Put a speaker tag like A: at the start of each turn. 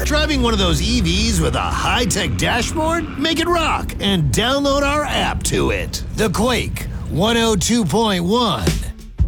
A: Driving one of those EVs with a high-tech dashboard? Make it rock and download our app to it. The Quake 102.1.